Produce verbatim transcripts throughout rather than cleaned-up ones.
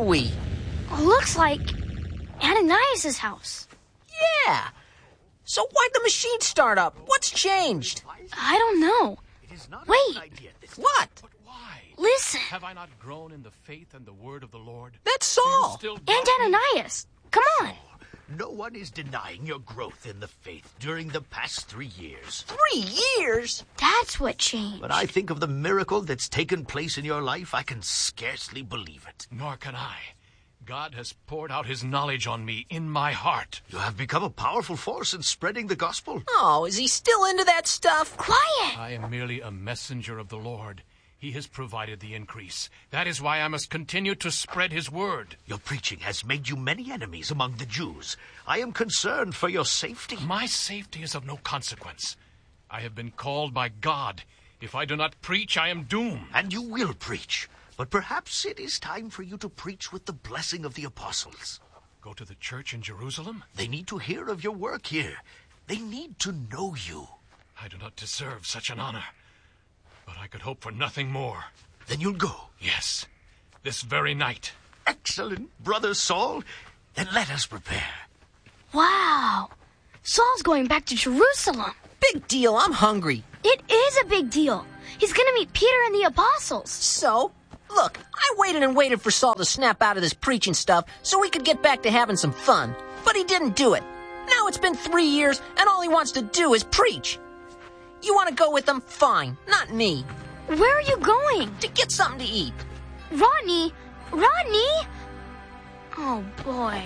we? Looks like Ananias' house. Yeah. So why'd the machine start up? What's changed? I don't know. Wait. What? Listen. Have I not grown in the faith and the word of the Lord? That's Saul. And Ananias. Come on. No one is denying your growth in the faith during the past three years. Three years? That's what changed. When I think of the miracle that's taken place in your life, I can scarcely believe it. Nor can I. God has poured out his knowledge on me in my heart. You have become a powerful force in spreading the gospel. Oh, is he still into that stuff? Quiet. I am merely a messenger of the Lord. He has provided the increase. That is why I must continue to spread his word. Your preaching has made you many enemies among the Jews. I am concerned for your safety. My safety is of no consequence. I have been called by God. If I do not preach, I am doomed. And you will preach. But perhaps it is time for you to preach with the blessing of the apostles. Go to the church in Jerusalem? They need to hear of your work here. They need to know you. I do not deserve such an honor. But I could hope for nothing more. Then you'll go? Yes, this very night. Excellent, Brother Saul. Then let us prepare. Wow. Saul's going back to Jerusalem. Big deal. I'm hungry. It is a big deal. He's going to meet Peter and the apostles. So, look, I waited and waited for Saul to snap out of this preaching stuff so we could get back to having some fun. But he didn't do it. Now it's been three years, and all he wants to do is preach. You want to go with him? Fine. Not me. Where are you going? To get something to eat. Rodney! Rodney! Oh, boy.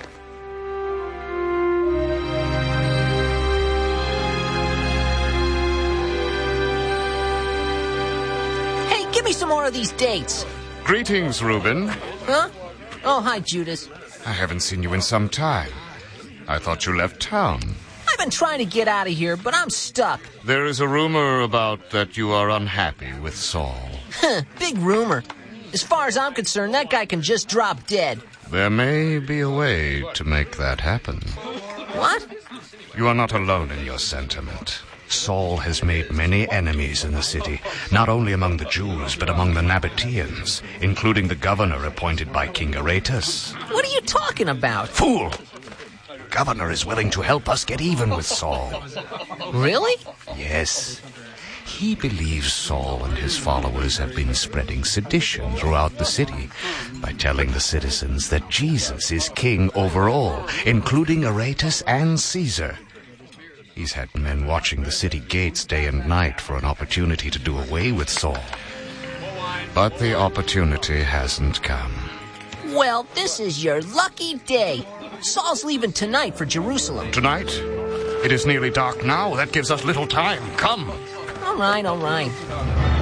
Hey, give me some more of these dates. Greetings, Reuben. Huh? Oh, hi, Judas. I haven't seen you in some time. I thought you left town. I've been trying to get out of here, but I'm stuck. There is a rumor about that you are unhappy with Saul. Big rumor. As far as I'm concerned, that guy can just drop dead. There may be a way to make that happen. What? You are not alone in your sentiment. Saul has made many enemies in the city, not only among the Jews, but among the Nabateans, including the governor appointed by King Aretas. What are you talking about? Fool! Governor is willing to help us get even with Saul. Really? Yes. He believes Saul and his followers have been spreading sedition throughout the city by telling the citizens that Jesus is king over all, including Aretas and Caesar. He's had men watching the city gates day and night for an opportunity to do away with Saul. But the opportunity hasn't come. Well, this is your lucky day. Saul's leaving tonight for Jerusalem. Tonight? It is nearly dark now. That gives us little time. Come. All right, all right.